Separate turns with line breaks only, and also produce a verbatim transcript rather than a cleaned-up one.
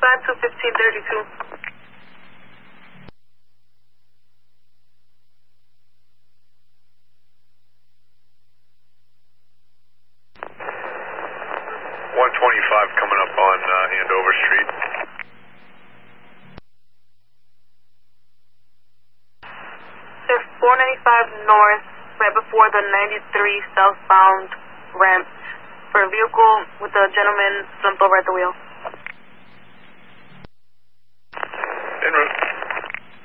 five to fifteen thirty-two.
one twenty-five coming up on uh, Andover Street.
Sir, four ninety-five north, right before the ninety-three southbound ramp, for a vehicle with a gentleman slumped over at the wheel.
En route.